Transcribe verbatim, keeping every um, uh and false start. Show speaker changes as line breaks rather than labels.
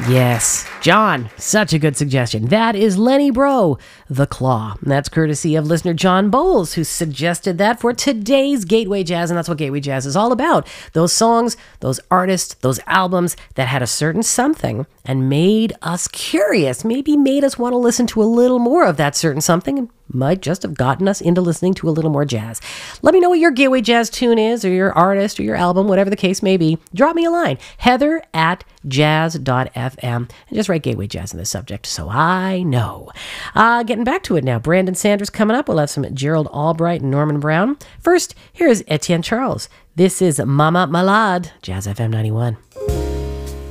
Yes, John, such a good suggestion. That is Lenny Breau, The Claw. And that's courtesy of listener John Bowles, who suggested that for today's Gateway Jazz, and that's what Gateway Jazz is all about. Those songs, those artists, those albums that had a certain something and made us curious, maybe made us want to listen to a little more of that certain something, and might just have gotten us into listening to a little more jazz. Let me know what your Gateway Jazz tune is, or your artist, or your album, whatever the case may be. Drop me a line, heather at jazz dot f m, and just write Gateway Jazz in the subject so I know. Uh, getting back to it now, Brandon Sanders coming up. We'll have some Gerald Albright and Norman Brown. First, here's Etienne Charles. This is Mama Malade, Jazz F M ninety-one.